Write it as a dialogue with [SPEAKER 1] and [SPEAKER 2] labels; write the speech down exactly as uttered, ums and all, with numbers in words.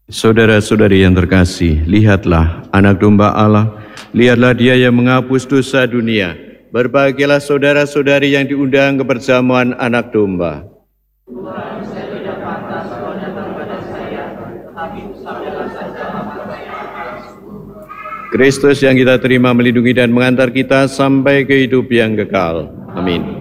[SPEAKER 1] Saudara-saudari yang terkasih, lihatlah anak domba Allah, lihatlah dia yang menghapus dosa dunia. Berbahagialah saudara-saudari yang diundang ke perjamuan anak domba.
[SPEAKER 2] Tuhan, saya tidak pantas kau datang pada saya, tetapi sabdalah saja maka saya akan sembuh.
[SPEAKER 1] Kristus yang kita terima melindungi dan mengantar kita sampai ke hidup yang kekal. Amin.